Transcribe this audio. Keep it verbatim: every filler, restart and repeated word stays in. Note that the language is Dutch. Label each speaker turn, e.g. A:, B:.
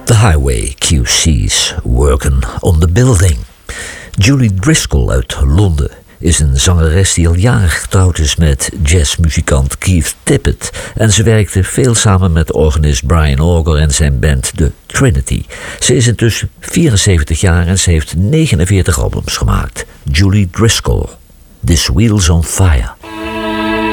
A: The highway Q C's working on the building. Julie Driscoll uit Londen is een zangeres die al jaren getrouwd is met jazzmuzikant Keith Tippett. En ze werkte veel samen met organist Brian Auger en zijn band The Trinity. Ze is intussen vierenzeventig jaar en ze heeft negenenveertig albums gemaakt. Julie Driscoll, This Wheel's on Fire.